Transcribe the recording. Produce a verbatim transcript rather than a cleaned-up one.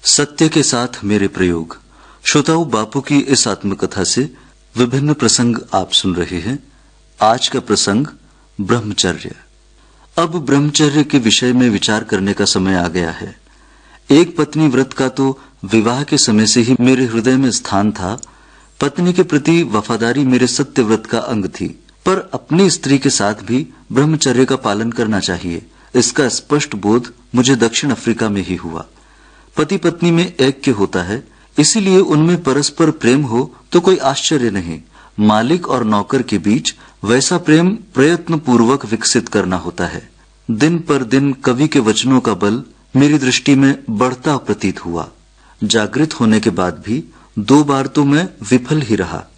सत्य के साथ मेरे प्रयोग। श्रोताओं, बापू की इस आत्मकथा से विभिन्न प्रसंग आप सुन रहे हैं। आज का प्रसंग ब्रह्मचर्य। अब ब्रह्मचर्य के विषय में विचार करने का समय आ गया है। एक पत्नी व्रत का तो विवाह के समय से ही मेरे हृदय में स्थान था। पत्नी के प्रति वफादारी मेरे सत्य व्रत का अंग थी, पर अपनी स्त्री के साथ भी ब्रह्मचर्य का पालन करना चाहिए, इसका स्पष्ट बोध मुझे दक्षिण अफ्रीका में ही हुआ। पति पत्नी में ऐक्य होता है, इसीलिए उनमें परस्पर प्रेम हो तो कोई आश्चर्य नहीं। मालिक और नौकर के बीच वैसा प्रेम प्रयत्न पूर्वक विकसित करना होता है। दिन पर दिन कवि के वचनों का बल मेरी दृष्टि में बढ़ता प्रतीत हुआ। जागृत होने के बाद भी दो बार तो मैं विफल ही रहा।